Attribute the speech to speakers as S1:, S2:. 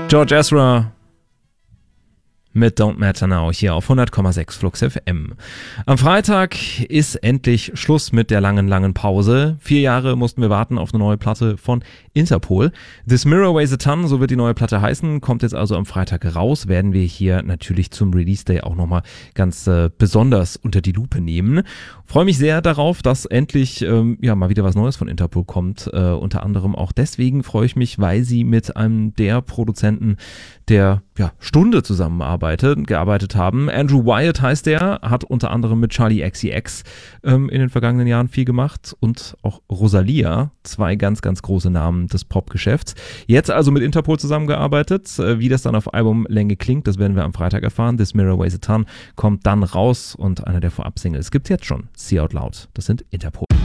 S1: George Ezra mit Don't Matter Now hier auf 100,6 Flux FM. Am Freitag ist endlich Schluss mit der langen Pause. 4 Jahre mussten wir warten auf eine neue Platte von Interpol. This Mirror Weighs a Ton, so wird die neue Platte heißen, kommt jetzt also am Freitag raus. Werden wir hier natürlich zum Release Day auch nochmal ganz besonders unter die Lupe nehmen. Freue mich sehr darauf, dass endlich mal wieder was Neues von Interpol kommt. Unter anderem auch deswegen freue ich mich, weil sie mit einem der Produzenten der Stunde gearbeitet haben. Andrew Wyatt heißt der, hat unter anderem mit Charli XCX in den vergangenen Jahren viel gemacht und auch Rosalia, 2 ganz große Namen des Popgeschäfts. Jetzt also mit Interpol zusammengearbeitet. Wie das dann auf Albumlänge klingt, das werden wir am Freitag erfahren. This Mirror Weighs a Ton kommt dann raus und einer der Vorab-Singles gibt's jetzt schon. See Out Loud. Das sind Interpol.